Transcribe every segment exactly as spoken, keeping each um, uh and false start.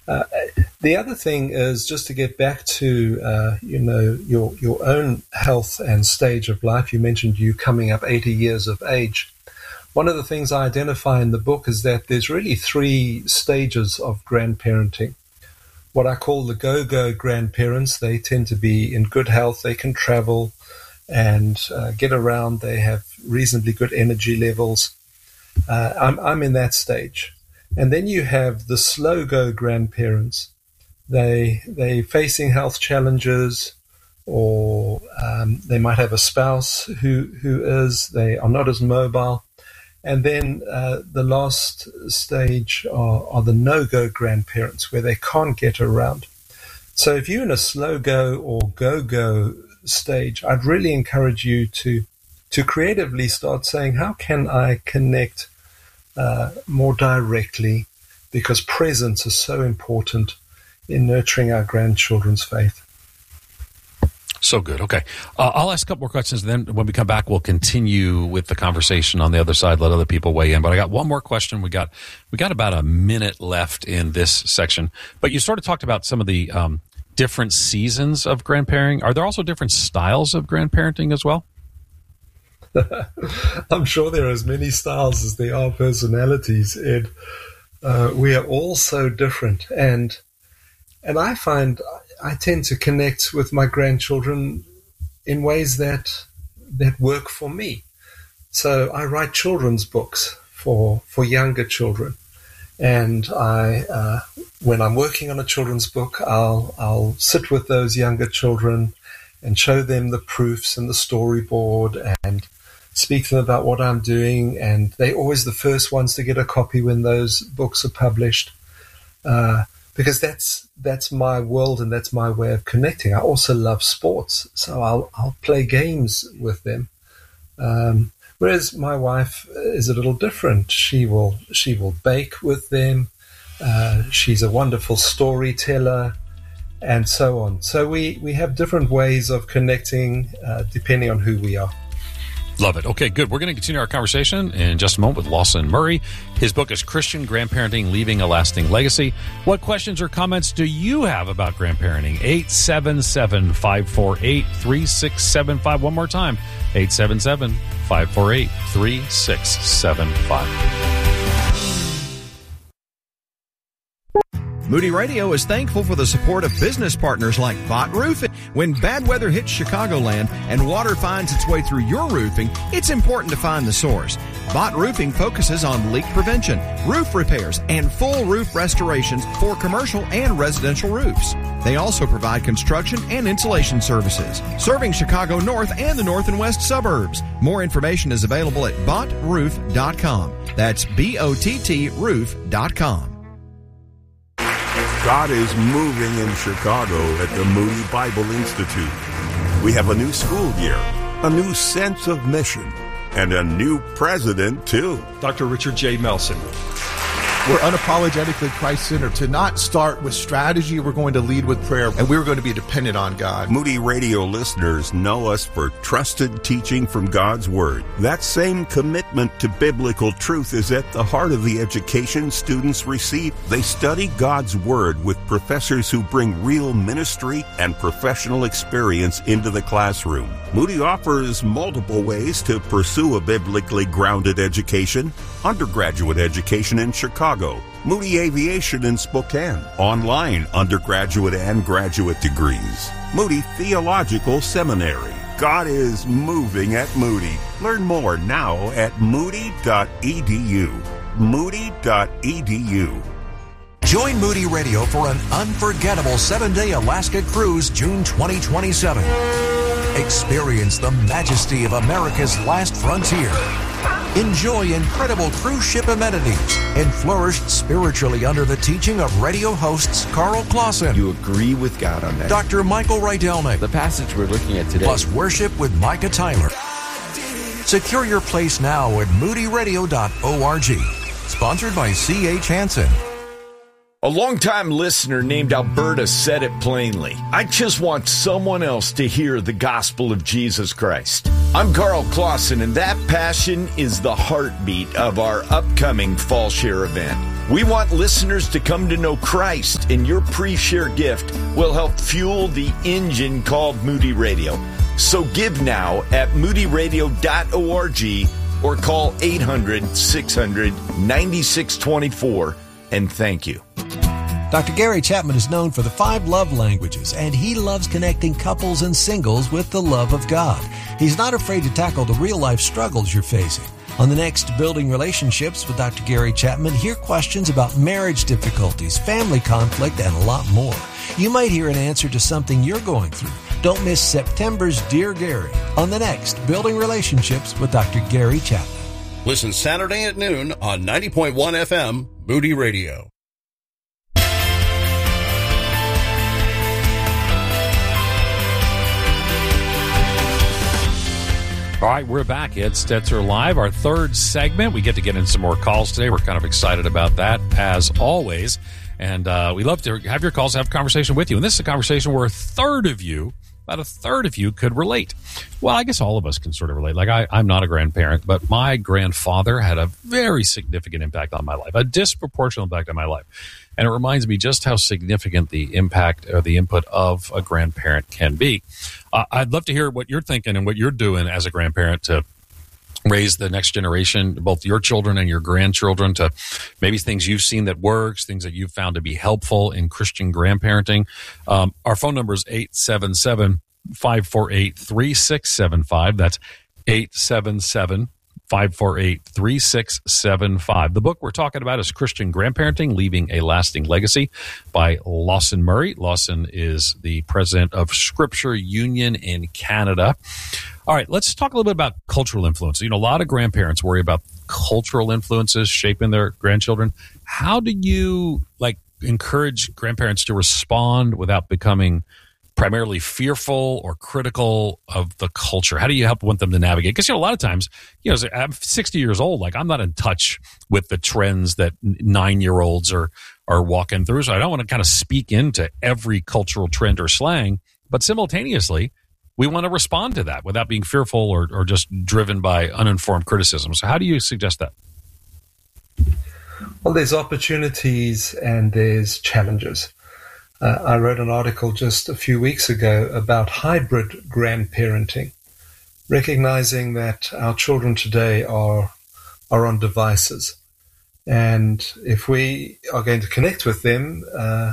Uh, the other thing is just to get back to, uh, you know, your your own health and stage of life. You mentioned you coming up eighty years of age. One of the things I identify in the book is that there's really three stages of grandparenting. What I call the go-go grandparents, they tend to be in good health. They can travel and uh, get around. They have reasonably good energy levels. Uh, I'm, I'm in that stage. And then you have the slow-go grandparents. They, they facing health challenges, or um, they might have a spouse who, who is, they are not as mobile. And then uh, the last stage are, are the no-go grandparents, where they can't get around. So if you're in a slow-go or go-go stage, I'd really encourage you to to creatively start saying, how can I connect uh, more directly? Because presence is so important in nurturing our grandchildren's faith. So good. Okay. Uh, I'll ask a couple more questions. Then when we come back, we'll continue with the conversation on the other side, let other people weigh in. But I got one more question. We got we got about a minute left in this section. But you sort of talked about some of the um, different seasons of grandparenting. Are there also different styles of grandparenting as well? I'm sure there are as many styles as there are personalities, Ed. Uh, we are all so different. And and I find I tend to connect with my grandchildren in ways that that work for me. So I write children's books for for younger children, and I, uh, when I'm working on a children's book, I'll I'll sit with those younger children and show them the proofs and the storyboard and speak to them about what I'm doing. And they're always the first ones to get a copy when those books are published. Uh, Because that's that's my world and that's my way of connecting. I also love sports, so I'll I'll play games with them. Um, whereas my wife is a little different. She will she will bake with them. Uh, she's a wonderful storyteller, and so on. So we, we have different ways of connecting uh, depending on who we are. Love it. Okay, good. We're going to continue our conversation in just a moment with Lawson Murray. His book is Christian Grandparenting, Leaving a Lasting Legacy. What questions or comments do you have about grandparenting? eight seven seven, five four eight, three six seven five. One more time, eight seven seven, five four eight, three six seven five. Moody Radio is thankful for the support of business partners like Bott Roofing. When bad weather hits Chicagoland and water finds its way through your roofing, it's important to find the source. Bott Roofing focuses on leak prevention, roof repairs, and full roof restorations for commercial and residential roofs. They also provide construction and insulation services, serving Chicago North and the north and west suburbs. More information is available at bott roof dot com. That's B O T T roof dot com. God is moving in Chicago at the Moody Bible Institute. We have a new school year, a new sense of mission, and a new president, too. Doctor Richard J. Melson. We're unapologetically Christ-centered. To not start with strategy, we're going to lead with prayer, and we're going to be dependent on God. Moody Radio listeners know us for trusted teaching from God's Word. That same commitment to biblical truth is at the heart of the education students receive. They study God's Word with professors who bring real ministry and professional experience into the classroom. Moody offers multiple ways to pursue a biblically grounded education. Undergraduate education in Chicago, Moody Aviation in Spokane, online undergraduate and graduate degrees, Moody Theological Seminary. God is moving at Moody. Learn more now at moody dot e d u. moody dot e d u. Join Moody Radio for an unforgettable seven-day Alaska cruise June twenty twenty-seven. Experience the majesty of America's last frontier. Enjoy incredible cruise ship amenities and flourish spiritually under the teaching of radio hosts Carl Clausen. You agree with God on that. Doctor Michael Rydelnik. The passage we're looking at today. Plus worship with Micah Tyler. Secure your place now at moody radio dot org. Sponsored by C H Hansen. A longtime listener named Alberta said it plainly. I just want someone else to hear the gospel of Jesus Christ. I'm Carl Clausen, and that passion is the heartbeat of our upcoming Fall Share event. We want listeners to come to know Christ, and your pre-share gift will help fuel the engine called Moody Radio. So give now at moody radio dot org or call eight hundred, six hundred, ninety-six twenty-four, and thank you. Doctor Gary Chapman is known for the five love languages, and he loves connecting couples and singles with the love of God. He's not afraid to tackle the real-life struggles you're facing. On the next Building Relationships with Doctor Gary Chapman, hear questions about marriage difficulties, family conflict, and a lot more. You might hear an answer to something you're going through. Don't miss September's Dear Gary on the next Building Relationships with Doctor Gary Chapman. Listen Saturday at noon on ninety point one F M, Moody Radio. All right, we're back. Ed Stetzer Live, our third segment. We get to get in some more calls today. We're kind of excited about that, as always. And uh, we love to have your calls, have a conversation with you. And this is a conversation where a third of you, about a third of you could relate. Well, I guess all of us can sort of relate. Like, I, I'm not a grandparent, but my grandfather had a very significant impact on my life, a disproportionate impact on my life. And it reminds me just how significant the impact or the input of a grandparent can be. Uh, I'd love to hear what you're thinking and what you're doing as a grandparent to raise the next generation, both your children and your grandchildren, to maybe things you've seen that works, things that you've found to be helpful in Christian grandparenting. Um, our phone number is eight seven seven, five four eight, three six seven five. That's eight seven seven, five four eight, three six seven five. The book we're talking about is Christian Grandparenting, Leaving a Lasting Legacy by Lawson Murray. Lawson is the president of Scripture Union in Canada. All right, let's talk a little bit about cultural influence. You know, a lot of grandparents worry about cultural influences shaping their grandchildren. How do you, like, encourage grandparents to respond without becoming primarily fearful or critical of the culture? How do you help want them to navigate? Because, you know, a lot of times, you know, I'm sixty years old. Like, I'm not in touch with the trends that nine-year-olds are, are walking through. So I don't want to kind of speak into every cultural trend or slang. But simultaneously, we want to respond to that without being fearful or, or just driven by uninformed criticism. So how do you suggest that? Well, there's opportunities and there's challenges. Uh, I wrote an article just a few weeks ago about hybrid grandparenting, recognizing that our children today are are on devices. And if we are going to connect with them, uh,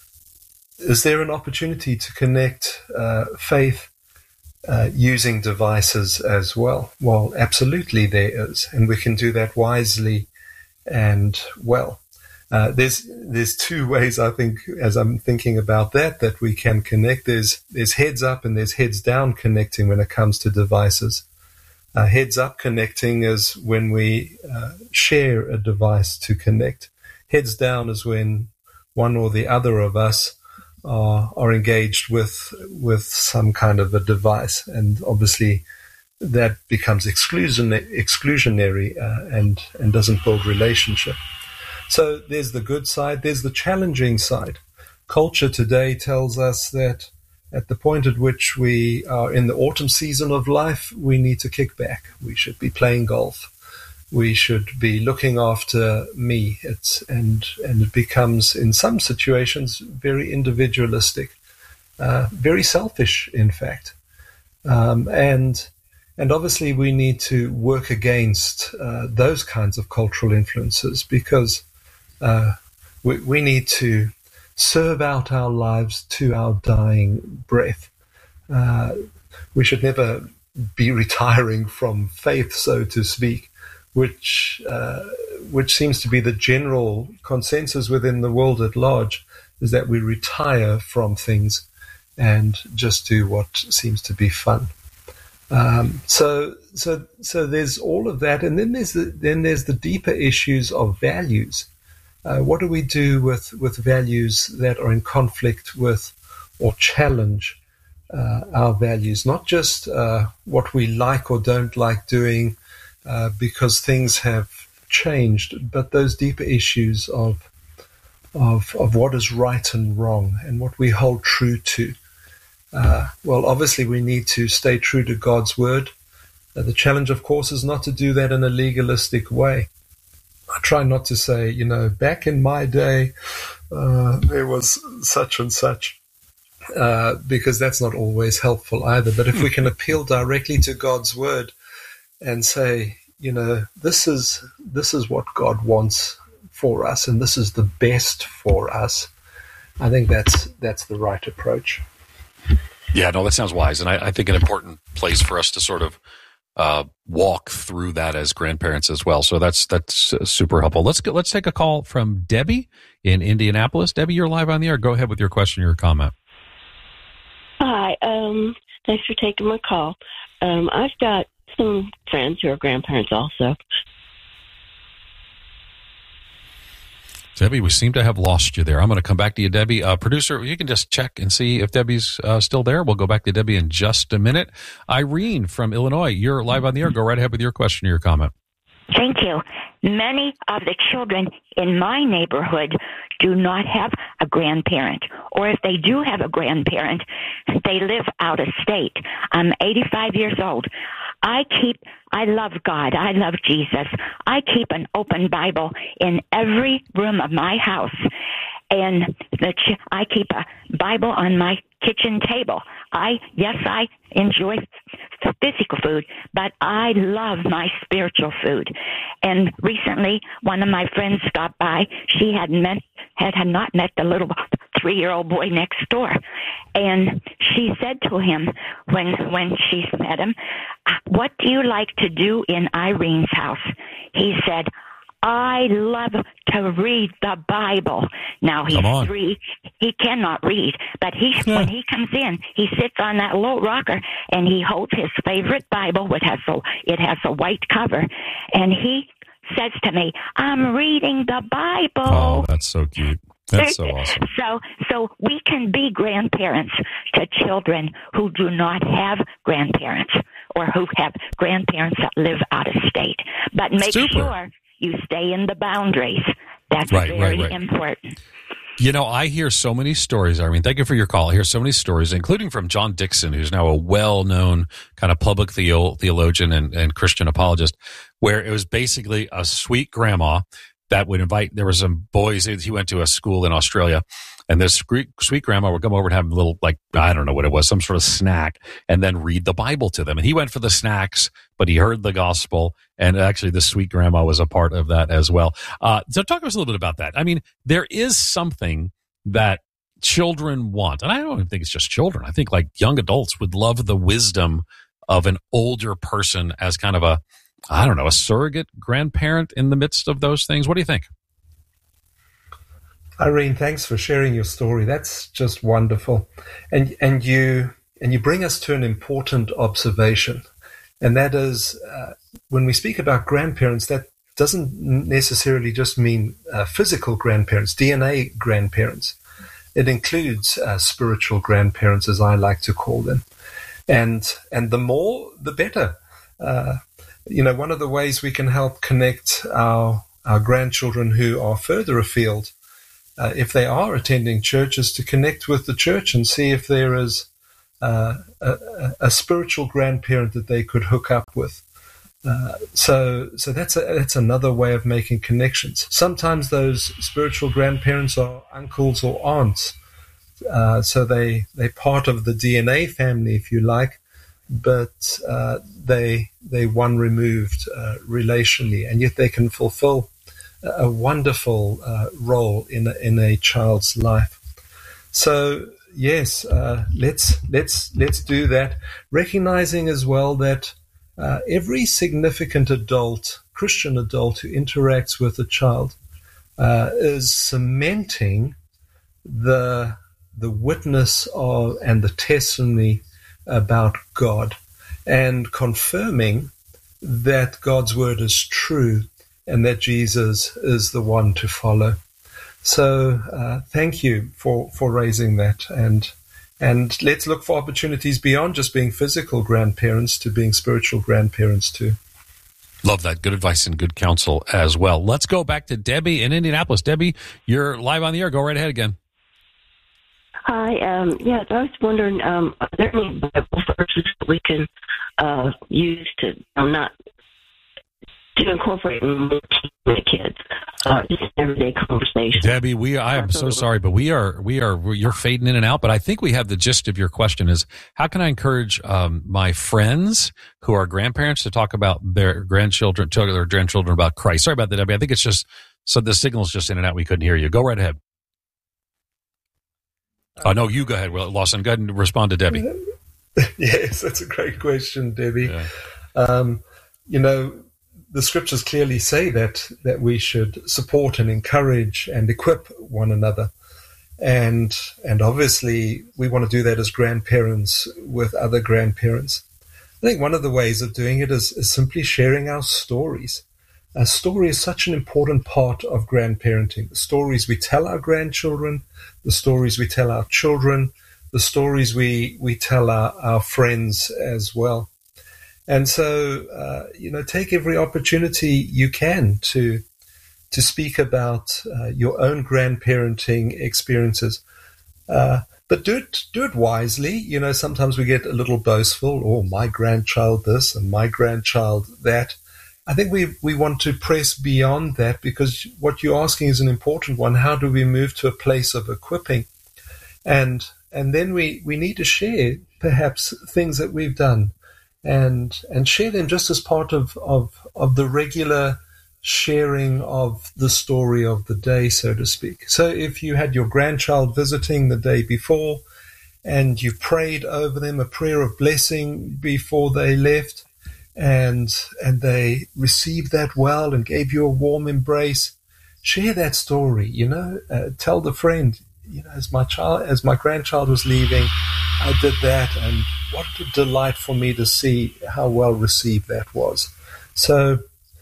is there an opportunity to connect uh, faith uh, using devices as well? Well, absolutely there is. And we can do that wisely and well. Uh, there's there's two ways, I think, as I'm thinking about that, that we can connect. There's there's heads up and there's heads down connecting when it comes to devices. Uh, heads up connecting is when we uh, share a device to connect. Heads down is when one or the other of us are, are engaged with with some kind of a device, and obviously that becomes exclusion, exclusionary uh, and and doesn't build relationship. So there's the good side, there's the challenging side. Culture today tells us that at the point at which we are in the autumn season of life, we need to kick back. We should be playing golf. We should be looking after me. It's, and, and it becomes, in some situations, very individualistic, uh, very selfish, in fact. Um, and and obviously we need to work against uh, those kinds of cultural influences, because Uh, we, we need to serve out our lives to our dying breath. Uh, we should never be retiring from faith, so to speak, which uh, which seems to be the general consensus within the world at large, is that we retire from things and just do what seems to be fun. Um, so so so there's all of that, and then there's the, then there's the deeper issues of values. Uh, what do we do with, with values that are in conflict with or challenge uh, our values? Not just uh, what we like or don't like doing uh, because things have changed, but those deeper issues of, of of what is right and wrong and what we hold true to. Uh, well, obviously we need to stay true to God's word. Uh, the challenge, of course, is not to do that in a legalistic way. I try not to say, you know, back in my day, uh, there was such and such, uh, because that's not always helpful either. But if we can appeal directly to God's word and say, you know, this is this is what God wants for us, and this is the best for us, I think that's that's the right approach. Yeah, no, that sounds wise, and I, I think an important place for us to sort of uh, walk through that as grandparents as well. So that's that's uh, super helpful. Let's go, let's take a call from Debbie in Indianapolis. Debbie, you're live on the air. Go ahead with your question or your comment. Hi, um, thanks for taking my call. Um, I've got some friends who are grandparents also. Debbie, we seem to have lost you there. I'm going to come back to you, Debbie. Uh, producer, you can just check and see if Debbie's uh, still there. We'll go back to Debbie in just a minute. Irene from Illinois, you're live on the air. Go right ahead with your question or your comment. Thank you. Many of the children in my neighborhood do not have a grandparent, or if they do have a grandparent, they live out of state. I'm eighty-five years old. I keep, I love God. I love Jesus. I keep an open Bible in every room of my house. And the ch- I keep a Bible on my kitchen table. I, yes, I enjoy physical food, but I love my spiritual food. And recently, one of my friends stopped by. She had met, had, had not met the little three-year-old boy next door. And she said to him when, when she met him, "What do you like to do in Irene's house?" He said, "I love to read the Bible." Now, he's three. He cannot read, but he yeah. when he comes in, he sits on that low rocker, and he holds his favorite Bible, which has a, it has a white cover, and he says to me, "I'm reading the Bible." Oh, that's so cute. That's so awesome. So, so we can be grandparents to children who do not have grandparents or who have grandparents that live out of state. But make Super. sure you stay in the boundaries. That's right, very right, right. important. You know, I hear so many stories, Irene. Thank you for your call. I hear so many stories, including from John Dixon, who's now a well-known kind of public theo- theologian and, and Christian apologist, where it was basically a sweet grandma that would invite, there were some boys, he went to a school in Australia, and this sweet grandma would come over and have a little, like, I don't know what it was, some sort of snack, and then read the Bible to them. And he went for the snacks, but he heard the gospel, and actually the sweet grandma was a part of that as well. Uh, so talk to us a little bit about that. I mean, there is something that children want, and I don't even think it's just children. I think like young adults would love the wisdom of an older person as kind of a, I don't know, a surrogate grandparent in the midst of those things. What do you think? Irene, thanks for sharing your story. That's just wonderful. And and you and you bring us to an important observation. And that is, uh, when we speak about grandparents, that doesn't necessarily just mean uh, physical grandparents, D N A grandparents. It includes uh, spiritual grandparents, as I like to call them. And and the more, the better. Uh, you know, one of the ways we can help connect our our grandchildren who are further afield, uh, if they are attending church, is to connect with the church and see if there is uh, a, a spiritual grandparent that they could hook up with. Uh, so, so that's a, that's another way of making connections. Sometimes those spiritual grandparents are uncles or aunts, uh, so they they're part of the D N A family, if you like. But uh, they they one removed uh, relationally, and yet they can fulfill a wonderful uh, role in a, in a child's life. So yes, uh, let's let's let's do that, recognizing as well that uh, every significant adult, Christian adult, who interacts with a child uh, is cementing the the witness of and the testimony about God, and confirming that God's word is true and that Jesus is the one to follow. So uh, thank you for, for raising that, and and let's look for opportunities beyond just being physical grandparents to being spiritual grandparents too. Love that. Good advice and good counsel as well. Let's go back to Debbie in Indianapolis. Debbie, you're live on the air. Go right ahead again. Hi, um, yes, I was wondering, um, are there any Bible verses that we can uh, use to um, not to incorporate more with the kids. Uh, just everyday conversation. Debbie, we I am so sorry, but we are we are you're fading in and out. But I think we have the gist of your question: is how can I encourage um, my friends who are grandparents to talk about their grandchildren, to their grandchildren about Christ? Sorry about that, Debbie. I think it's just so the signal's just in and out. We couldn't hear you. Go right ahead. Oh no, you go ahead, Lawson. Go ahead and respond to Debbie. Yes, that's a great question, Debbie. Yeah. Um, you know, the scriptures clearly say that that we should support and encourage and equip one another, and and obviously we want to do that as grandparents with other grandparents. I think one of the ways of doing it is, is simply sharing our stories. Our story is such an important part of grandparenting. The stories we tell our grandchildren, the stories we tell our children, the stories we, we tell our, our friends as well. And so, uh, you know, take every opportunity you can to to speak about uh, your own grandparenting experiences. Uh, but do it do it wisely. You know, sometimes we get a little boastful, oh, my grandchild this and my grandchild that. I think we, we want to press beyond that, because what you're asking is an important one. How do we move to a place of equipping? And and then we, we need to share perhaps things that we've done and and share them just as part of, of, of the regular sharing of the story of the day, so to speak. So if you had your grandchild visiting the day before and you prayed over them a prayer of blessing before they left, and and they received that well and gave you a warm embrace, share that story, you know, uh, tell the friend, you know, as my child, as my grandchild was leaving, I did that, and what a delight for me to see how well received that was. So,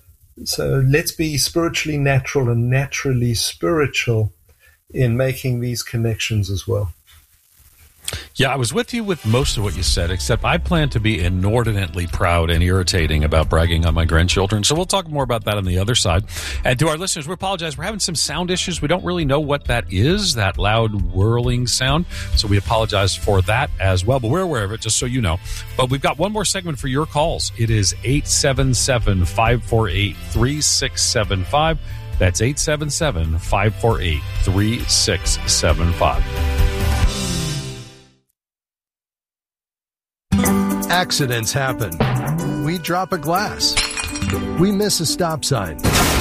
so let's be spiritually natural and naturally spiritual in making these connections as well. Yeah, I was with you with most of what you said, except I plan to be inordinately proud and irritating about bragging on my grandchildren. So we'll talk more about that on the other side. And to our listeners, we apologize. We're having some sound issues. We don't really know what that is, that loud whirling sound. So we apologize for that as well. But we're aware of it, just so you know. But we've got one more segment for your calls. It is eight seven seven, five four eight, three six seven five. That's eight seven seven, five four eight, three six seven five. Accidents happen. We drop a glass. We miss a stop sign.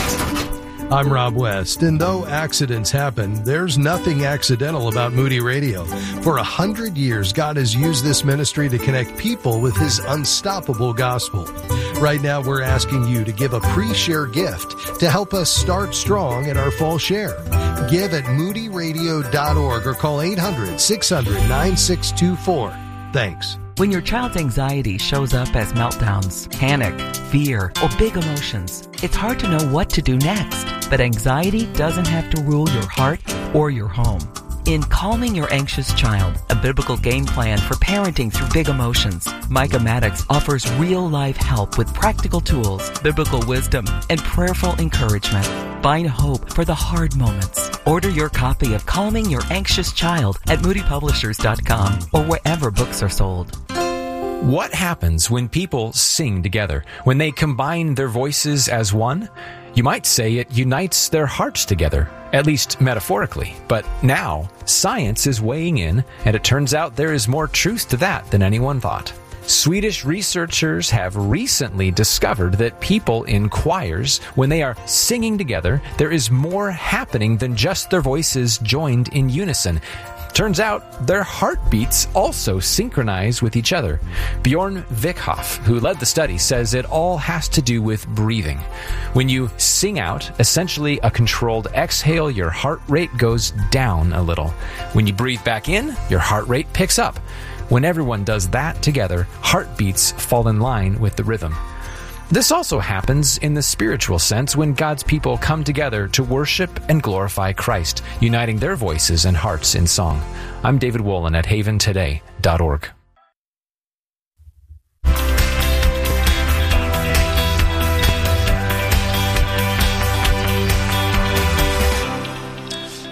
I'm Rob West, and though accidents happen, there's nothing accidental about Moody Radio. For a hundred years, God has used this ministry to connect people with His unstoppable gospel. Right now, we're asking you to give a pre-share gift to help us start strong in our fall share. Give at moody radio dot org or call eight hundred, six hundred, nine six two four. Thanks. When your child's anxiety shows up as meltdowns, panic, fear, or big emotions, it's hard to know what to do next. But anxiety doesn't have to rule your heart or your home. In Calming Your Anxious Child, a biblical game plan for parenting through big emotions, Micah Maddox offers real-life help with practical tools, biblical wisdom, and prayerful encouragement. Find hope for the hard moments. Order your copy of Calming Your Anxious Child at moody publishers dot com or wherever books are sold. What happens when people sing together? When they combine their voices as one? You might say it unites their hearts together, at least metaphorically. But now, science is weighing in, and it turns out there is more truth to that than anyone thought. Swedish researchers have recently discovered that people in choirs, when they are singing together, there is more happening than just their voices joined in unison. Turns out their heartbeats also synchronize with each other. Bjorn Vickhoff, who led the study, says it all has to do with breathing. When you sing out, essentially a controlled exhale, your heart rate goes down a little. When you breathe back in, your heart rate picks up. When everyone does that together, heartbeats fall in line with the rhythm. This also happens in the spiritual sense when God's people come together to worship and glorify Christ, uniting their voices and hearts in song. I'm David Wolin at haven today dot org.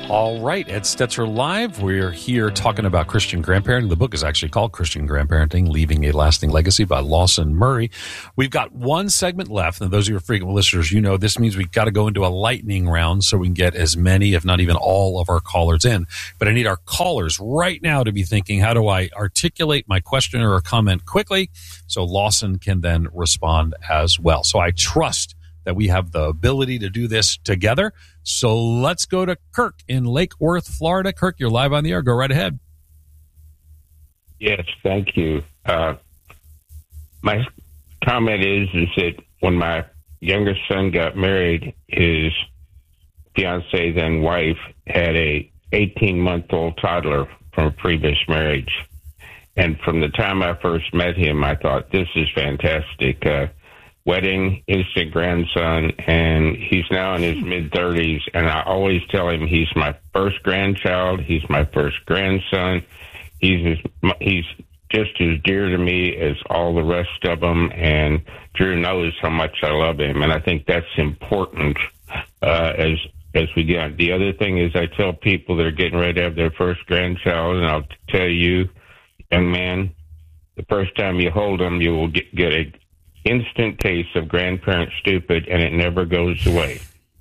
All right, Ed Stetzer Live. We're here talking about Christian grandparenting. The book is actually called Christian Grandparenting, Leaving a Lasting Legacy by Lawson Murray. We've got one segment left, and those of you frequent listeners, you know this means we've got to go into a lightning round so we can get as many, if not even all, of our callers in. But I need our callers right now to be thinking, how do I articulate my question or comment quickly so Lawson can then respond as well? So I trust that we have the ability to do this together. So let's go to Kirk in Lake Worth, Florida. Kirk, you're live on the air. Go right ahead. Yes, thank you. Uh, my comment is, is that when my youngest son got married, his fiancee, then wife, had a eighteen-month-old toddler from a previous marriage. And from the time I first met him, I thought, this is fantastic. Uh, wedding, instant grandson, and he's now in his mid-thirties, and I always tell him he's my first grandchild, he's my first grandson, he's as, he's just as dear to me as all the rest of them, and Drew knows how much I love him, and I think that's important uh, as as we get on. The other thing is I tell people that are getting ready to have their first grandchild, and I'll tell you, young man, the first time you hold them, you will get, get a instant case of grandparent stupid, and it never goes away.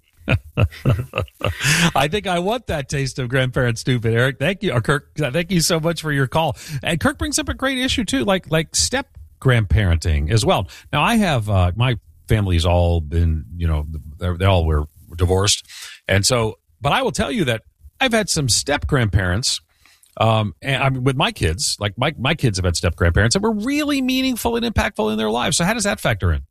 I think I want that taste of grandparent stupid, Eric. Thank you, or Kirk. Thank you so much for your call. And Kirk brings up a great issue too, like like step grandparenting as well. Now, I have uh, my family's all been, you know, they they all were divorced, and so. But I will tell you that I've had some step grandparents. Um, and I mean, with my kids, like my, my kids have had step grandparents that were really meaningful and impactful in their lives. So how does that factor in?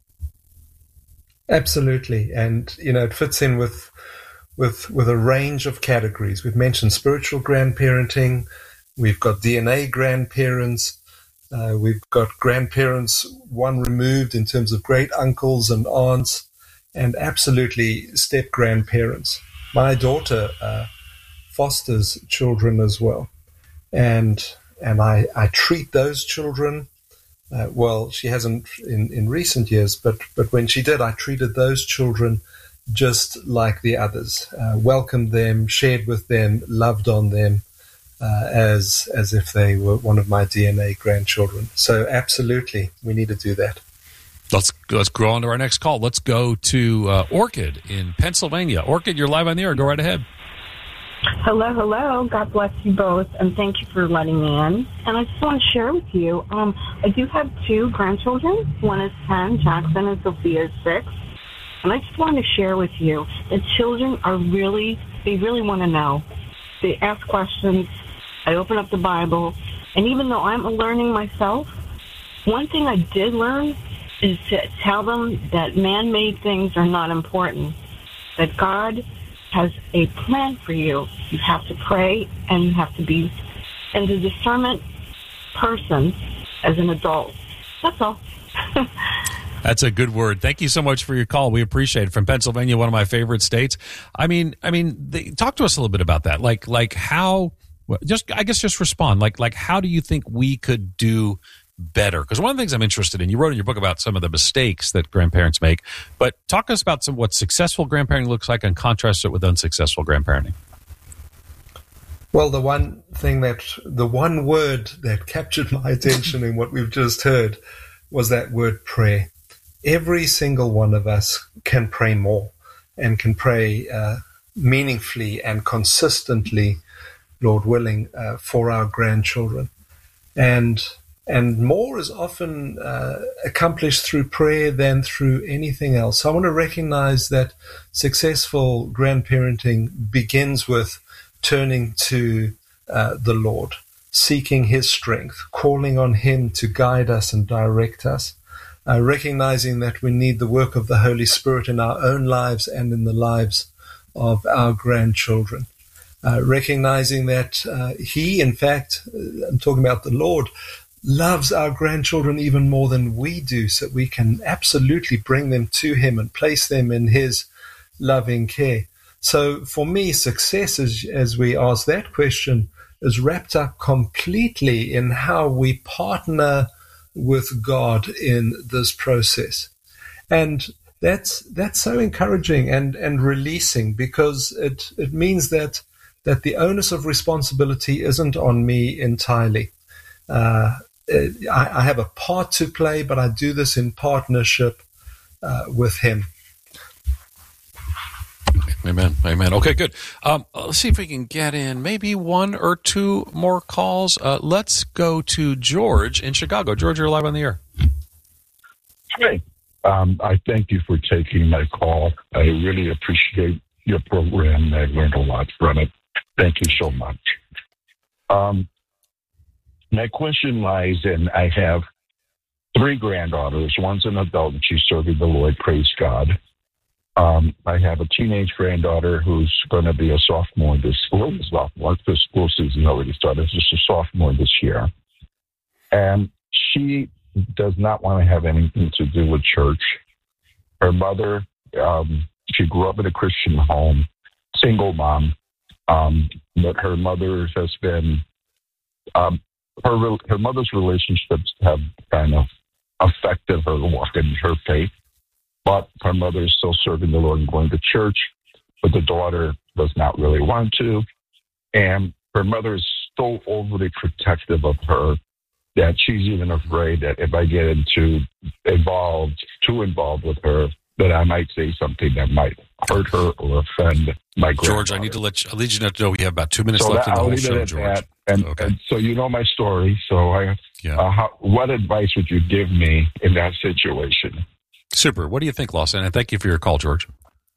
Absolutely. And, you know, it fits in with, with, with a range of categories. We've mentioned spiritual grandparenting. We've got D N A grandparents. Uh, we've got grandparents, one removed in terms of great uncles and aunts, and absolutely step grandparents. My daughter, uh, fosters children as well. And and I, I treat those children, uh, well, she hasn't in, in recent years, but, but when she did, I treated those children just like the others, uh, welcomed them, shared with them, loved on them, uh, as as if they were one of my D N A grandchildren. So absolutely, we need to do that. Let's let's go on to our next call. Let's go to uh, Orchid in Pennsylvania. Orchid, you're live on the air. Go right ahead. Hello, hello. God bless you both, and thank you for letting me in. And I just want to share with you, um, I do have two grandchildren. One is ten, Jackson, and Sophia is six. And I just want to share with you that children are really, they really want to know. They ask questions. I open up the Bible. And even though I'm learning myself, one thing I did learn is to tell them that man-made things are not important, that God has a plan for you. You have to pray, and you have to be in the discernment person as an adult. That's all. That's a good word. Thank you so much for your call. We appreciate it. From Pennsylvania, one of my favorite states. I mean, I mean, they, talk to us a little bit about that. Like, like how? Just, I guess, just respond. Like, like how do you think we could do better? Because one of the things I'm interested in, you wrote in your book about some of the mistakes that grandparents make, but talk to us about some what successful grandparenting looks like and contrast it with unsuccessful grandparenting. Well, the one thing that, the one word that captured my attention in what we've just heard was that word prayer. Every single one of us can pray more and can pray uh, meaningfully and consistently, Lord willing, uh, for our grandchildren. And And more is often uh, accomplished through prayer than through anything else. So I want to recognize that successful grandparenting begins with turning to uh, the Lord, seeking His strength, calling on Him to guide us and direct us, uh, recognizing that we need the work of the Holy Spirit in our own lives and in the lives of our grandchildren. Uh, recognizing that uh, He, in fact, uh, I'm talking about the Lord, loves our grandchildren even more than we do, so we can absolutely bring them to Him and place them in His loving care. So for me, success, as, as we ask that question, is wrapped up completely in how we partner with God in this process. And that's that's so encouraging and, and releasing, because it, it means that that the onus of responsibility isn't on me entirely. Uh, I, I have a part to play, but I do this in partnership uh, with him. Amen. Amen. Okay, good. Um, let's see if we can get in maybe one or two more calls. Uh, let's go to George in Chicago. George, you're live on the air. Hey, um, I thank you for taking my call. I really appreciate your program. I learned a lot from it. Thank you so much. Um, my question lies in, I have three granddaughters. One's an adult and she's serving the Lord. Praise God. Um, I have a teenage granddaughter who's going to be a sophomore this school. Sophomore, the school season already started. She's a sophomore this year. And she does not want to have anything to do with church. Her mother, um, she grew up in a Christian home, single mom, um, but her mother has been, um, her her mother's relationships have kind of affected her walk in her faith. But her mother is still serving the Lord and going to church, but the daughter does not really want to. And her mother is so overly protective of her that she's even afraid that if I get into involved, too involved with her, that I might say something that might hurt her or offend my grandmother. George, I need to let you, I need you to know we have about two minutes so left that, in the I'll whole leave show, it at George. that. And, okay. and so you know my story. So I, yeah. uh, how, what advice would you give me in that situation? Super. What do you think, Lawson? And thank you for your call, George.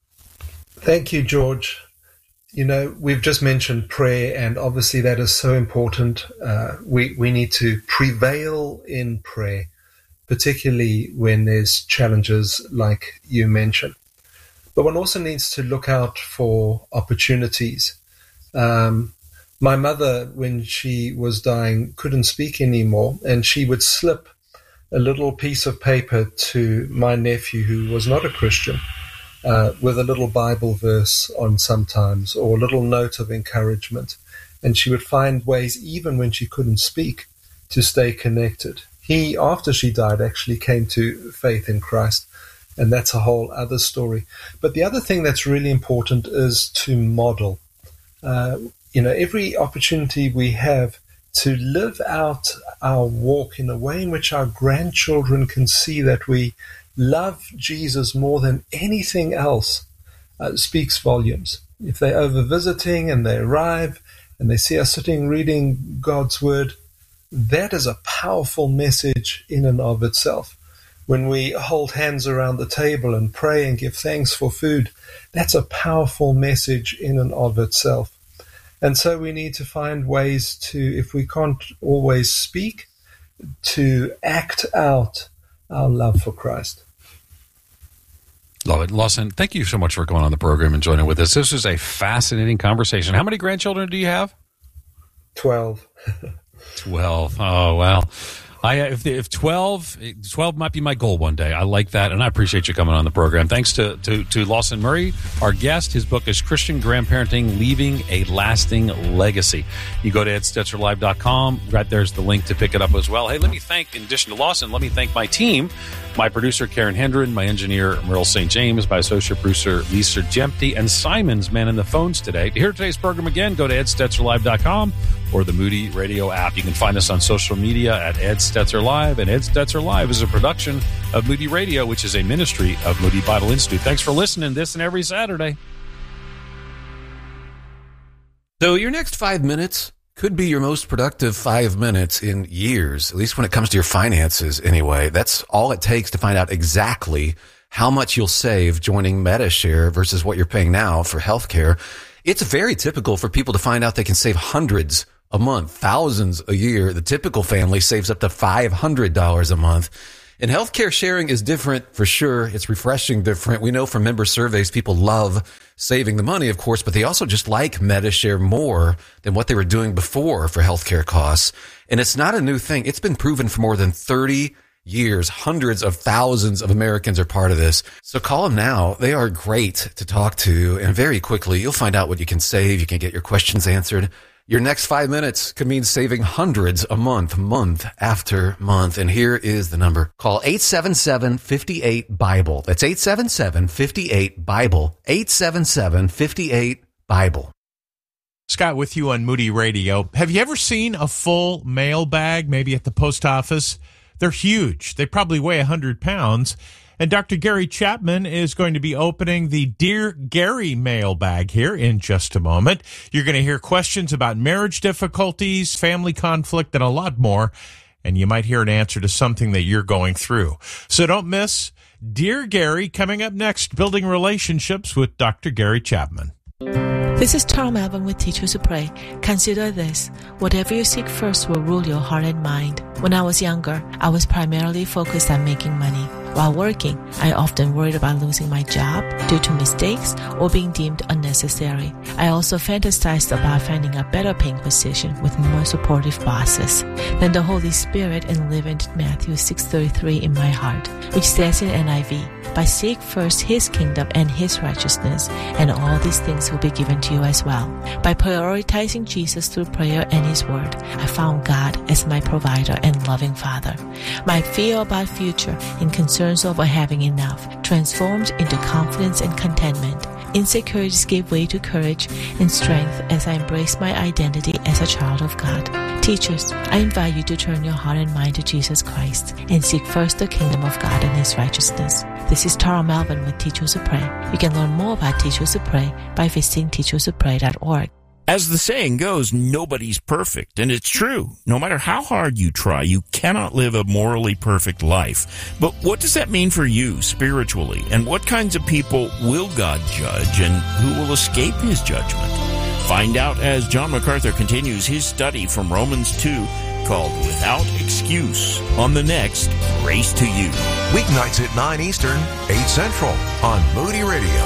Thank you, George. You know, we've just mentioned prayer, and obviously that is so important. Uh, we, we need to prevail in prayer, particularly when there's challenges like you mentioned. But one also needs to look out for opportunities. Um, my mother, when she was dying, couldn't speak anymore, and she would slip a little piece of paper to my nephew, who was not a Christian, uh, with a little Bible verse on sometimes, or a little note of encouragement. And she would find ways, even when she couldn't speak, to stay connected. He, after she died, actually came to faith in Christ, and that's a whole other story. But the other thing that's really important is to model. Uh, you know, every opportunity we have to live out our walk in a way in which our grandchildren can see that we love Jesus more than anything else uh, speaks volumes. If they're over visiting and they arrive and they see us sitting reading God's Word, that is a powerful message in and of itself. When we hold hands around the table and pray and give thanks for food, that's a powerful message in and of itself. And so we need to find ways to, if we can't always speak, to act out our love for Christ. Love it. Lawson, thank you so much for going on the program and joining with us. This was a fascinating conversation. How many grandchildren do you have? Twelve. Twelve. Oh, well. I, if, if twelve, twelve might be my goal one day. I like that, and I appreciate you coming on the program. Thanks to, to, to Lawson Murray, our guest. His book is Christian Grandparenting, Leaving a Lasting Legacy. You go to ed stetzer live dot com. Right there's the link to pick it up as well. Hey, let me thank, in addition to Lawson, let me thank my team, my producer, Karen Hendren, my engineer, Merle Saint James, my associate producer, Lisa Jempty, and Simon's man in the phones today. To hear today's program again, go to ed stetzer live dot com or the Moody Radio app. You can find us on social media at Ed Stetzer Live, and Ed Stetzer Live is a production of Moody Radio, which is a ministry of Moody Bible Institute. Thanks for listening this and every Saturday. So your next five minutes could be your most productive five minutes in years, at least when it comes to your finances anyway. That's all it takes to find out exactly how much you'll save joining Medi-Share versus what you're paying now for healthcare. It's very typical for people to find out they can save hundreds a month, thousands a year. The typical family saves up to five hundred dollars a month. And healthcare sharing is different for sure. It's refreshing different. We know from member surveys, people love saving the money, of course, but they also just like Medi-Share more than what they were doing before for healthcare costs. And it's not a new thing. It's been proven for more than thirty years. Hundreds of thousands of Americans are part of this. So call them now. They are great to talk to. And very quickly, you'll find out what you can save. You can get your questions answered. Your next five minutes could mean saving hundreds a month, month after month. And here is the number. Call eight seven seven, five eight, BIBLE. That's eight seven seven, five eight, BIBLE. eight seven seven, five eight, BIBLE. Scott with you on Moody Radio. Have you ever seen a full mail bag, maybe at the post office? They're huge. They probably weigh one hundred pounds. And Doctor Gary Chapman is going to be opening the Dear Gary mailbag here in just a moment. You're going to hear questions about marriage difficulties, family conflict, and a lot more. And you might hear an answer to something that you're going through. So don't miss Dear Gary coming up next, Building Relationships with Doctor Gary Chapman. This is Tara Melvin with Teachers Who Pray. Consider this. Whatever you seek first will rule your heart and mind. When I was younger, I was primarily focused on making money. While working, I often worried about losing my job due to mistakes or being deemed unnecessary. I also fantasized about finding a better paying position with more supportive bosses. Then the Holy Spirit enlivened Matthew six thirty-three in my heart, which says in N I V, "But seek first His kingdom and His righteousness, and all these things will be given to you as well." By prioritizing Jesus through prayer and His Word, I found God as my provider and loving Father. My fear about future and concerns over having enough transformed into confidence and contentment. Insecurities gave way to courage and strength as I embraced my identity as a child of God. Teachers, I invite you to turn your heart and mind to Jesus Christ and seek first the kingdom of God and His righteousness. This is Tara Melvin with Teachers Who Pray. You can learn more about Teachers Who Pray by visiting teachers who pray dot org. As the saying goes, nobody's perfect, and it's true. No matter how hard you try, you cannot live a morally perfect life. But what does that mean for you spiritually? And what kinds of people will God judge, and who will escape His judgment? Find out as John MacArthur continues his study from Romans two, called Without Excuse, on the next Grace to You. Weeknights at nine Eastern, eight Central on Moody Radio.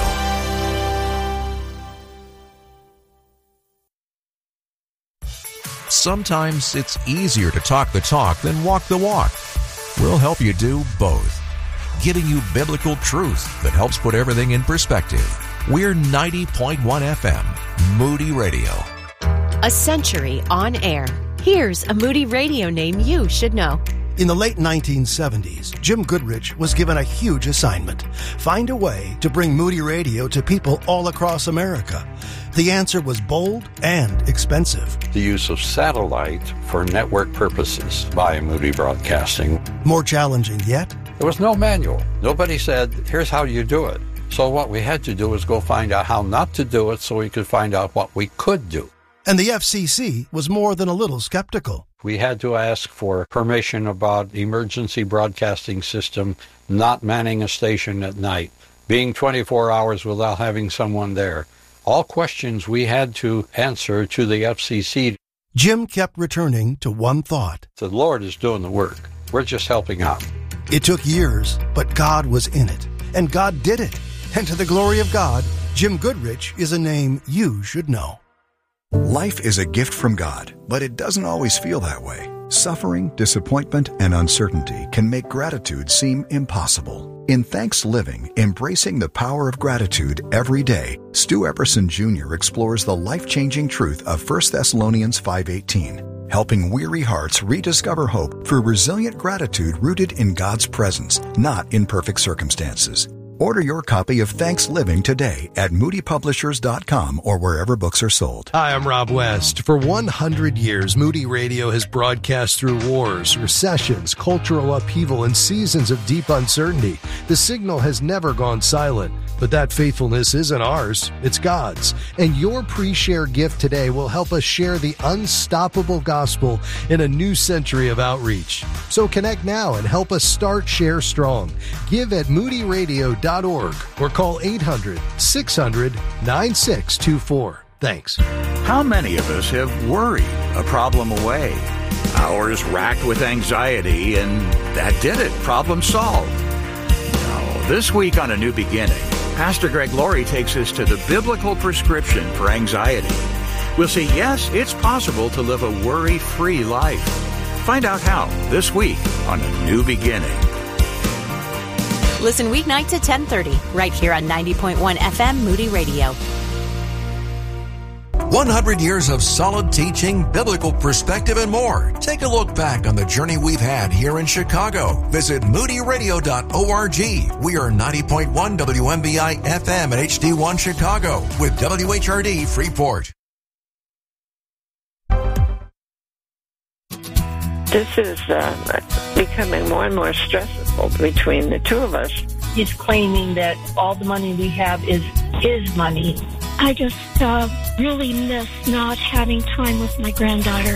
Sometimes it's easier to talk the talk than walk the walk. We'll help you do both, giving you biblical truth that helps put everything in perspective. We're ninety point one F M, Moody Radio. A century on air. Here's a Moody Radio name you should know. In the late nineteen seventies, Jim Goodrich was given a huge assignment. Find a way to bring Moody Radio to people all across America. The answer was bold and expensive. The use of satellite for network purposes by Moody Broadcasting. More challenging yet? There was no manual. Nobody said, here's how you do it. So what we had to do was go find out how not to do it so we could find out what we could do. And the F C C was more than a little skeptical. We had to ask for permission about emergency broadcasting system not manning a station at night, being twenty-four hours without having someone there. All questions we had to answer to the F C C. Jim kept returning to one thought. The Lord is doing the work. We're just helping out. It took years, but God was in it. And God did it. And to the glory of God, Jim Goodrich is a name you should know. Life is a gift from God, but it doesn't always feel that way. Suffering, disappointment, and uncertainty can make gratitude seem impossible. In Thanks Living, Embracing the Power of Gratitude Every Day, Stu Epperson Junior explores the life-changing truth of First Thessalonians five eighteen, helping weary hearts rediscover hope through resilient gratitude rooted in God's presence, not in perfect circumstances. Order your copy of Thanks Living today at moody publishers dot com or wherever books are sold. Hi, I'm Rob West. For one hundred years, Moody Radio has broadcast through wars, recessions, cultural upheaval, and seasons of deep uncertainty. The signal has never gone silent, but that faithfulness isn't ours, it's God's. And your pre-share gift today will help us share the unstoppable gospel in a new century of outreach. So connect now and help us start Share Strong. Give at moody radio dot org or call eight hundred, six hundred, nine six two four. Thanks. How many of us have worried a problem away? Hours racked with anxiety, and that did it. Problem solved. Now, this week on A New Beginning, Pastor Greg Laurie takes us to the biblical prescription for anxiety. We'll see, yes, it's possible to live a worry-free life. Find out how this week on A New Beginning. Listen weeknights at ten thirty, right here on ninety point one F M Moody Radio. one hundred years of solid teaching, biblical perspective, and more. Take a look back on the journey we've had here in Chicago. Visit moody radio dot org. We are ninety point one W M B I F M at H D one Chicago with W H R D Freeport. this is uh, becoming more and more stressful between the two of us. He's claiming that all the money we have is his money. I just uh, really miss not having time with my granddaughter.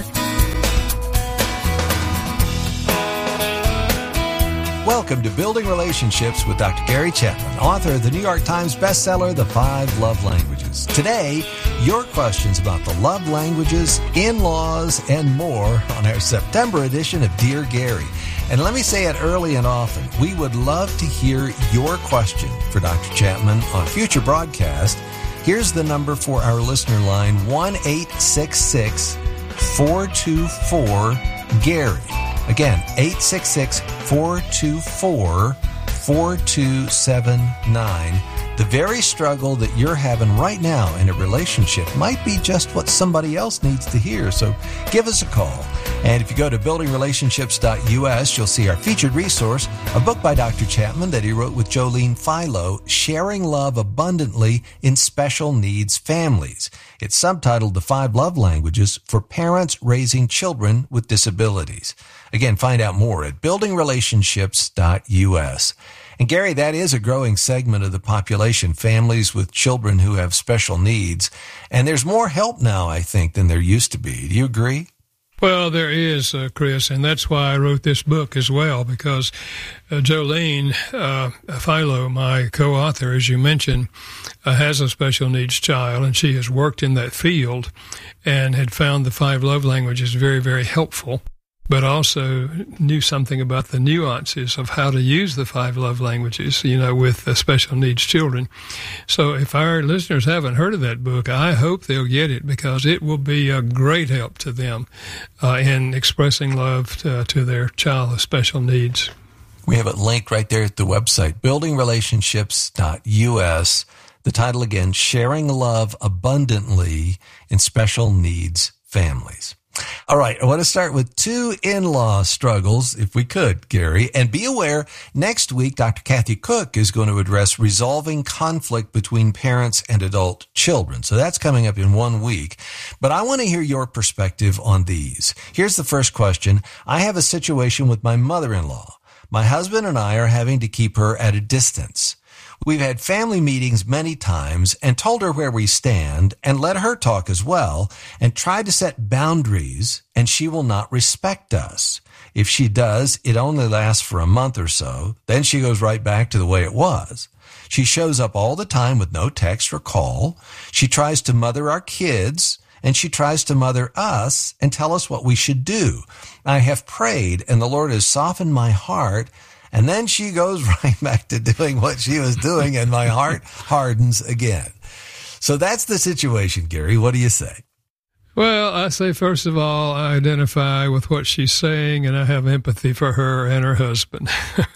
Welcome to Building Relationships with Doctor Gary Chapman, author of the New York Times bestseller, The Five Love Languages. Today, your questions about the love languages, in-laws, and more on our September edition of Dear Gary. And let me say it early and often, we would love to hear your question for Doctor Chapman on future broadcasts. Here's the number for our listener line, one eight six six, four two four, Gary. Again, eight six six, four two four, four two seven nine. The very struggle that you're having right now in a relationship might be just what somebody else needs to hear, so give us a call. And if you go to building relationships dot U S, you'll see our featured resource, a book by Doctor Chapman that he wrote with Jolene Philo, Sharing Love Abundantly in Special Needs Families. It's subtitled The Five Love Languages for Parents Raising Children with Disabilities. Again, find out more at building relationships dot U S. And Gary, that is a growing segment of the population, families with children who have special needs. And there's more help now, I think, than there used to be. Do you agree? Well, there is, uh, Chris, and that's why I wrote this book as well, because uh, Jolene uh, Philo, my co-author, as you mentioned, uh, has a special needs child, and she has worked in that field and had found the five love languages very, very helpful, but also knew something about the nuances of how to use the five love languages, you know, with uh, special needs children. So if our listeners haven't heard of that book, I hope they'll get it, because it will be a great help to them uh, in expressing love to, to their child with special needs. We have it linked right there at the website, building relationships dot U S. The title again, Sharing Love Abundantly in Special Needs Families. All right, I want to start with two in-law struggles, if we could, Gary. And be aware, next week, Doctor Kathy Cook is going to address resolving conflict between parents and adult children. So that's coming up in one week. But I want to hear your perspective on these. Here's the first question. I have a situation with my mother-in-law. My husband and I are having to keep her at a distance. We've had family meetings many times and told her where we stand and let her talk as well and tried to set boundaries, and she will not respect us. If she does, it only lasts for a month or so. Then she goes right back to the way it was. She shows up all the time with no text or call. She tries to mother our kids, and she tries to mother us and tell us what we should do. I have prayed, and the Lord has softened my heart. And then she goes right back to doing what she was doing, and my heart hardens again. So that's the situation, Gary. What do you say? Well, I say, first of all, I identify with what she's saying, and I have empathy for her and her husband.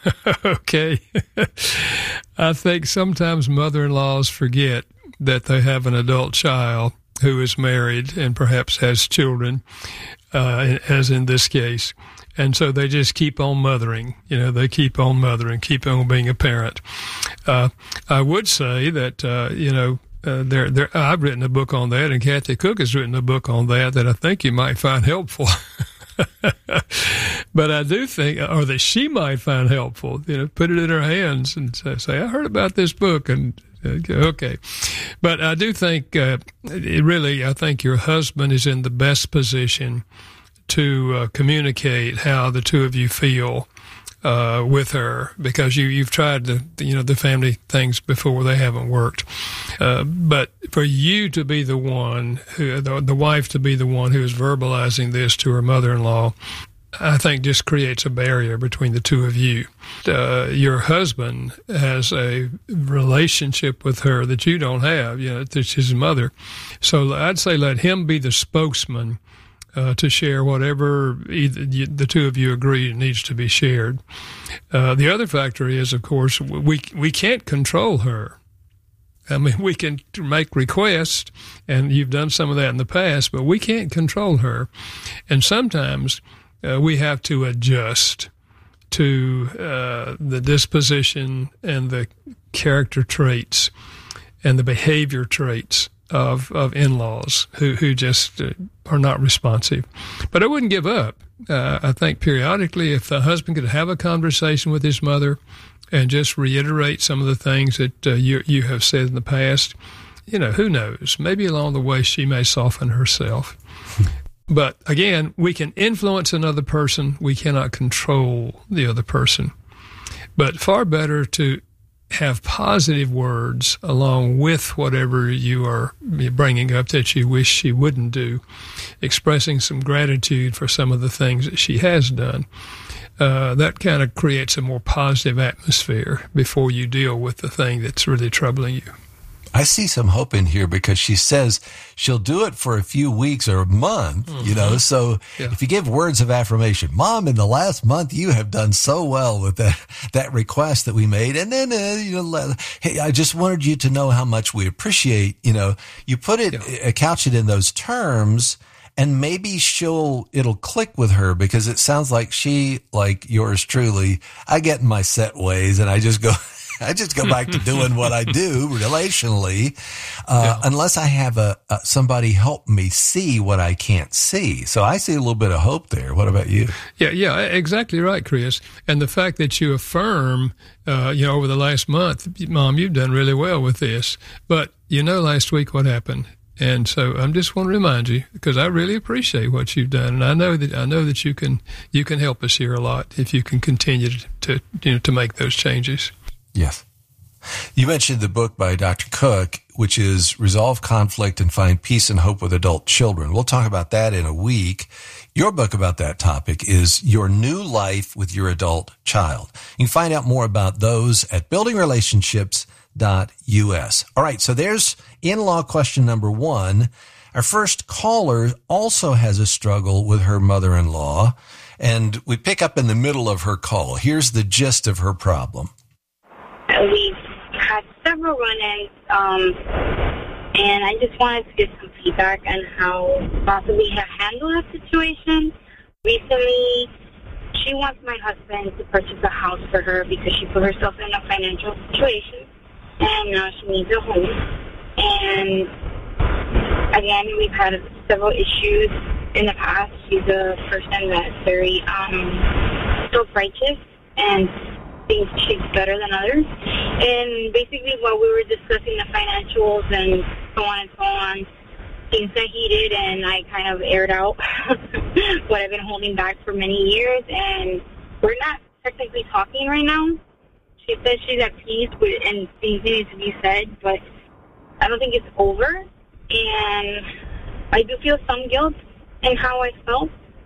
Okay? I think sometimes mother-in-laws forget that they have an adult child who is married and perhaps has children, uh, as in this case. And so they just keep on mothering. You know, they keep on mothering, keep on being a parent. Uh, I would say that, uh, you know, uh, there, there, I've written a book on that, and Kathy Cook has written a book on that that I think you might find helpful. But I do think, or that she might find helpful, you know, put it in her hands and say, I heard about this book, and okay. But I do think, uh, it really, I think your husband is in the best position to uh, communicate how the two of you feel uh, with her, because you, you've tried the, you know, the family things before. They haven't worked. Uh, but for you to be the one, who, the, the wife to be the one who is verbalizing this to her mother-in-law, I think just creates a barrier between the two of you. Uh, your husband has a relationship with her that you don't have, you know, that's his mother. So I'd say let him be the spokesman Uh, to share whatever either you, the two of you agree needs to be shared. Uh, the other factor is, of course, we we can't control her. I mean, we can make requests, and you've done some of that in the past, but we can't control her. And sometimes uh, we have to adjust to uh, the disposition and the character traits and the behavior traits of of in-laws who who just uh, are not responsive. But I wouldn't give up. Uh, I think periodically, if the husband could have a conversation with his mother and just reiterate some of the things that uh, you you have said in the past, you know, who knows? Maybe along the way she may soften herself. But again, we can influence another person. We cannot control the other person. But far better to have positive words along with whatever you are bringing up that you wish she wouldn't do, expressing some gratitude for some of the things that she has done. Uh, that kind of creates a more positive atmosphere before you deal with the thing that's really troubling you. I see some hope in here because she says she'll do it for a few weeks or a month, mm-hmm. you know, so yeah. If you give words of affirmation, Mom, in the last month, you have done so well with that, that request that we made. And then, uh, you know, hey, I just wanted you to know how much we appreciate, you know, you put it, yeah. uh, couch it in those terms, and maybe she'll, it'll click with her because it sounds like she, like yours truly, I get in my set ways and I just go, I just go back to doing what I do relationally, uh, yeah. unless I have a, a somebody help me see what I can't see. So I see a little bit of hope there. What about you? Yeah, yeah, exactly right, Chris. And the fact that you affirm, uh, you know, over the last month, Mom, you've done really well with this. But you know, last week what happened? And so I just want to remind you, because I really appreciate what you've done, and I know that I know that you can you can help us here a lot if you can continue to, to you know to make those changes. Yes. You mentioned the book by Doctor Cook, which is Resolve Conflict and Find Peace and Hope with Adult Children. We'll talk about that in a week. Your book about that topic is Your New Life with Your Adult Child. You can find out more about those at building relationships dot U S. All right, so there's in-law question number one. Our first caller also has a struggle with her mother-in-law, and we pick up in the middle of her call. Here's the gist of her problem. We've had several run-ins, um, and I just wanted to get some feedback on how possibly have handled that situation. Recently, she wants my husband to purchase a house for her because she put herself in a financial situation, and now she needs a home. And again, we've had several issues in the past. She's a person that's very um, self-righteous and thinks she's better than others. And basically, while we were discussing the financials and so on and so on, things got heated, and I kind of aired out what I've been holding back for many years. And we're not technically talking right now. She says she's at peace with, and things need to be said, but I don't think it's over. And I do feel some guilt in how I felt.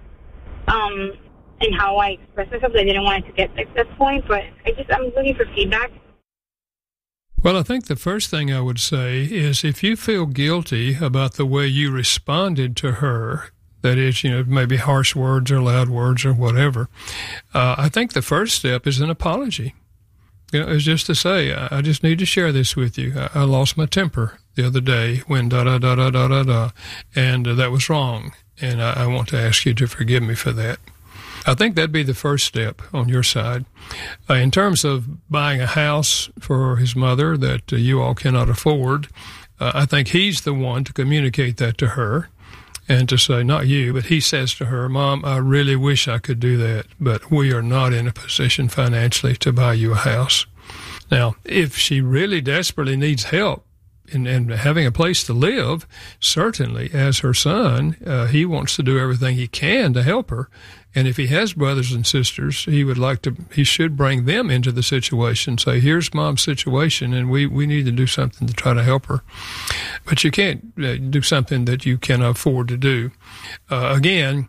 Um, and how I expressed myself. I didn't want it to get to this point, but I just, I'm looking for feedback. Well, I think the first thing I would say is if you feel guilty about the way you responded to her, that is, you know, maybe harsh words or loud words or whatever, uh, I think the first step is an apology. You know, it's just to say, I just need to share this with you. I, I lost my temper the other day when da da da da da da da, and uh, that was wrong, and I, I want to ask you to forgive me for that. I think that'd be the first step on your side. Uh, in terms of buying a house for his mother that uh, you all cannot afford, uh, I think he's the one to communicate that to her and to say, not you, but he says to her, Mom, I really wish I could do that, but we are not in a position financially to buy you a house. Now, if she really desperately needs help in, in having a place to live, certainly as her son, uh, he wants to do everything he can to help her. And if he has brothers and sisters, he would like to, he should bring them into the situation. Say, here's Mom's situation, and we, we need to do something to try to help her. But you can't uh, do something that you can afford to do. Uh, again,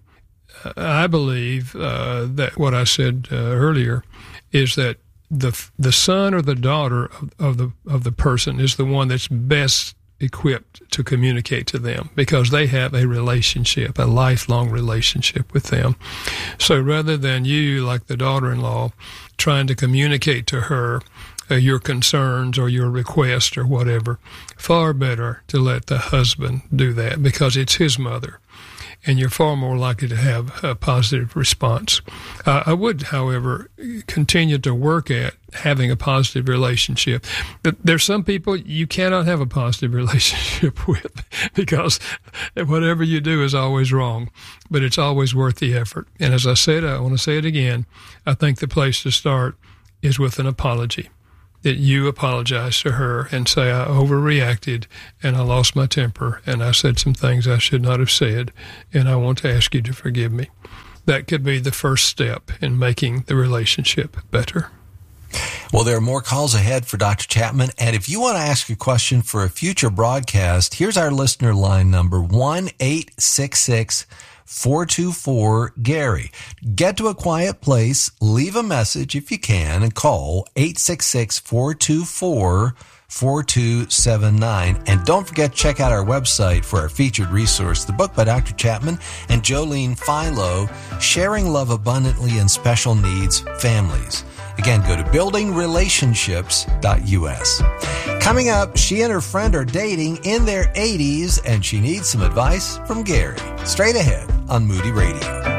I believe uh, that what I said uh, earlier is that the the son or the daughter of, of the of the person is the one that's best equipped to communicate to them because they have a relationship, a lifelong relationship with them. So rather than you, like the daughter-in-law, trying to communicate to her uh, your concerns or your request or whatever, far better to let the husband do that because it's his mother. and you're far more likely to have a positive response. Uh, I would, however, continue to work at having a positive relationship. But there's some people you cannot have a positive relationship with because whatever you do is always wrong, but it's always worth the effort. And as I said, I want to say it again, I think the place to start is with an apology. That you apologize to her and say, I overreacted and I lost my temper and I said some things I should not have said, and I want to ask you to forgive me. That could be the first step in making the relationship better. Well, there are more calls ahead for Doctor Chapman, and if you want to ask a question for a future broadcast, here's our listener line number, one eight six six, four two four, Gary. Get to a quiet place, leave a message if you can, and call eight six six, four two four, four two seven nine. And don't forget to check out our website for our featured resource, the book by Doctor Chapman and Jolene Philo, Sharing Love Abundantly in Special Needs Families. Again, go to building relationships dot U S. Coming up, she and her friend are dating in their eighties, and she needs some advice from Gary. Straight ahead on Moody Radio.